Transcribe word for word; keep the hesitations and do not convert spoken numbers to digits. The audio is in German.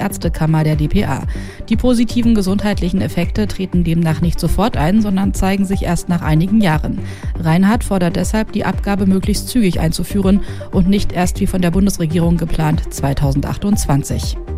Ärztekammer der D P A. Die positiven gesundheitlichen Effekte treten demnach nicht sofort ein, sondern zeigen sich erst nach einigen Jahren. Reinhardt fordert deshalb, die Abgabe möglichst zügig einzuführen und nicht erst wie von der Bundesregierung geplant zweitausendachtundzwanzig.